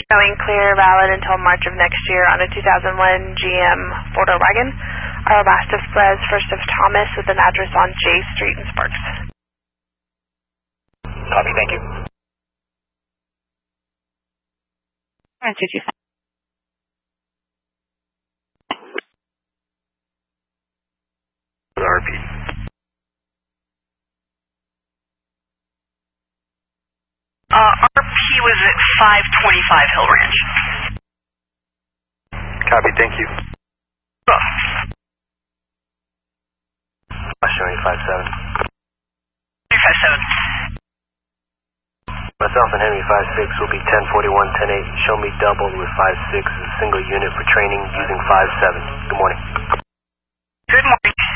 Showing clear, valid until March of next year on a 2001 GM four-door wagon. Our last of Perez, first of Thomas, with an address on J Street in Sparks. Copy, thank you. Answer 25. RP. RP was at 525 Hill Ranch. Copy, thank you. Showing 57. 357. Myself and Henry 56 will be 1041, 10-8. Show me double with 56 as a single unit for training using 57. Good morning. Good morning.